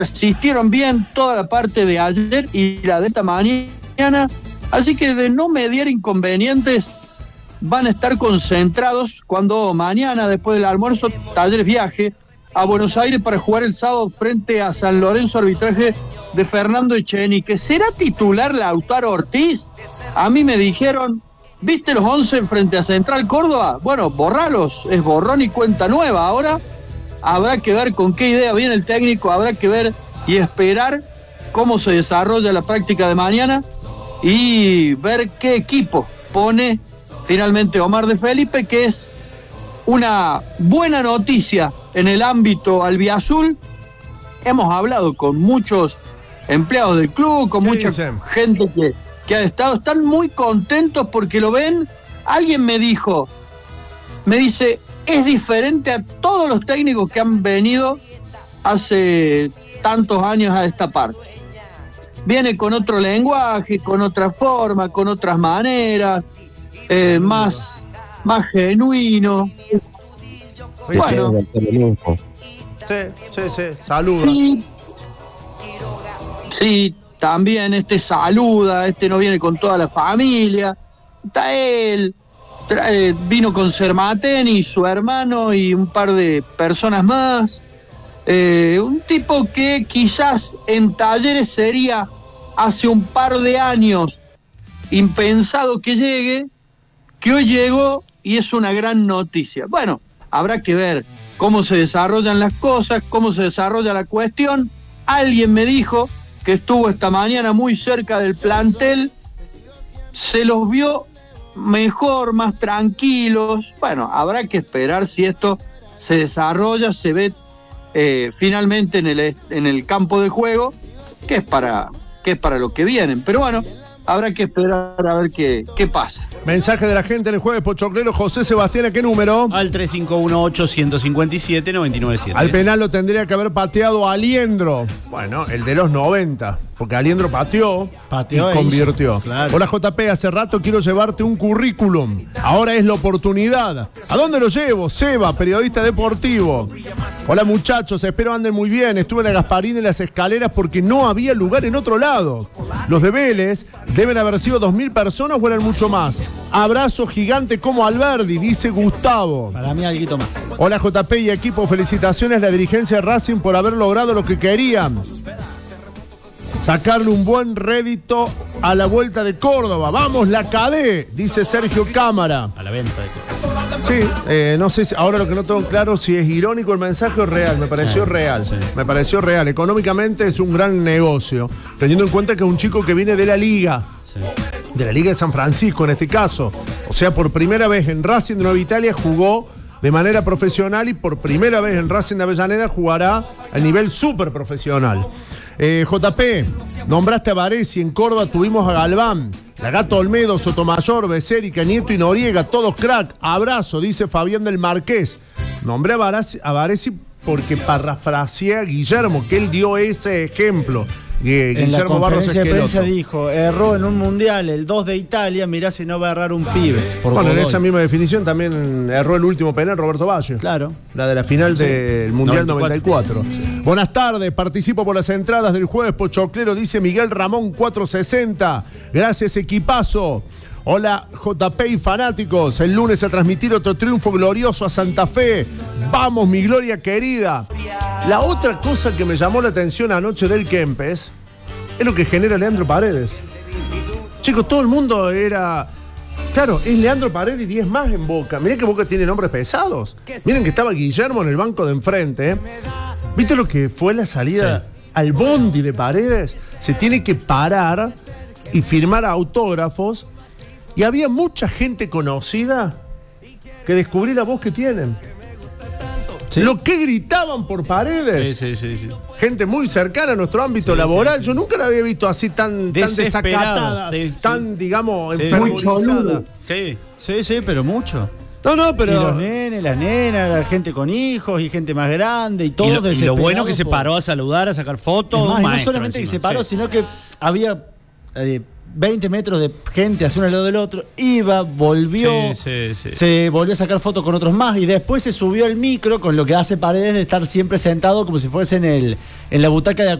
resistieron bien toda la parte de ayer y la de esta mañana, así que de no mediar inconvenientes van a estar concentrados cuando mañana, después del almuerzo, Talleres viaje a Buenos Aires para jugar el sábado frente a San Lorenzo, arbitraje de Fernando Echenique. ¿Será titular Lautaro Ortiz? A mí me dijeron, ¿viste los 11 frente a Central Córdoba? Bueno, borralos, es borrón y cuenta nueva. Ahora habrá que ver con qué idea viene el técnico, habrá que ver y esperar cómo se desarrolla la práctica de mañana y ver qué equipo pone finalmente Omar de Felipe, que es una buena noticia en el ámbito albiazul. Hemos hablado con muchos empleados del club, con mucha gente que ha estado, están muy contentos porque lo ven. Alguien me dice, es diferente a todos los técnicos que han venido hace tantos años a esta parte. Viene con otro lenguaje, con otra forma, con otras maneras, más genuino. Bueno, sí, saluda. Sí, también saluda, no viene con toda la familia. Está él, vino con Sermateni, su hermano y un par de personas más. Un tipo que quizás en Talleres sería hace un par de años impensado que llegue, que hoy llegó y es una gran noticia. Bueno, habrá que ver cómo se desarrollan las cosas, cómo se desarrolla la cuestión. Alguien me dijo que estuvo esta mañana muy cerca del plantel, se los vio mejor, más tranquilos. Bueno, habrá que esperar si esto se desarrolla, se ve finalmente en el campo de juego, que es para lo que vienen. Pero bueno, habrá que esperar a ver qué pasa. Mensaje de la gente en el jueves pochoclero. José Sebastián, ¿a qué número? Al 3518-157-997. Al penal lo tendría que haber pateado Aliendro. Bueno, el de los 90. Porque Aliendro pateó y convirtió. Claro. Hola JP, hace rato quiero llevarte un currículum. Ahora es la oportunidad. ¿A dónde lo llevo? Seba, periodista deportivo. Hola muchachos, espero anden muy bien. Estuve en la Gasparín en las escaleras porque no había lugar en otro lado. Los de Vélez deben haber sido 2.000 personas o eran mucho más. Abrazo gigante como Alberdi, dice Gustavo. Para mí algo más. Hola JP y equipo, felicitaciones a la dirigencia de Racing por haber logrado lo que querían. Sacarle un buen rédito a la vuelta de Córdoba. ¡Vamos, la cadé! Dice Sergio Cámara. A la venta de Córdoba. Sí, no sé si, ahora lo que no tengo claro si es irónico el mensaje o real. Me pareció real. Sí. Me pareció real. Económicamente es un gran negocio, teniendo en cuenta que es un chico que viene de la Liga. Sí. De la Liga de San Francisco en este caso. O sea, por primera vez en Racing de Nueva Italia jugó de manera profesional y por primera vez en Racing de Avellaneda jugará a nivel súper profesional. JP, nombraste a Varesi, en Córdoba tuvimos a Galván, la Gato Olmedo, Sotomayor, Beceri, Cañeto y Noriega, todos crack. Abrazo, dice Fabián del Marqués. Nombré a Varesi porque parafraseé a Guillermo, que él dio ese ejemplo. En la conferencia de prensa dijo, erró en un mundial el 2 de Italia, mirá si no va a errar un pibe. Bueno, en esa misma definición también erró el último penal Roberto Valle. Claro. La de la final del Mundial 94. Sí. Buenas tardes, participo por las entradas del jueves pochoclero, dice Miguel Ramón 460. Gracias, equipazo. Hola JP y fanáticos, el lunes a transmitir otro triunfo glorioso a Santa Fe. Vamos, mi gloria querida. La otra cosa que me llamó la atención anoche del Kempes es lo que genera Leandro Paredes. Chicos, todo el mundo era... Claro, es Leandro Paredes y 10 más en Boca. Miren que Boca tiene nombres pesados. Miren que estaba Guillermo en el banco de enfrente. ¿Viste lo que fue la salida al bondi de Paredes? Se tiene que parar y firmar autógrafos. Y había mucha gente conocida que descubrí la voz que tienen. ¿Sí? Lo que gritaban por Paredes. Sí. Gente muy cercana a nuestro ámbito laboral. Sí. Yo nunca la había visto así tan desacatada, tan, digamos, enfermorizada. Sí, pero mucho. No, pero... Y los nenes, las nenas, la gente con hijos y gente más grande y todos desesperados. Y lo bueno que se paró a saludar, a sacar fotos. Más, y no solamente que se paró, sino que había... 20 metros de gente hacia uno al lado del otro, iba, volvió, se volvió a sacar fotos con otros más y después se subió al micro, con lo que hace Paredes de estar siempre sentado como si fuese en la butaca de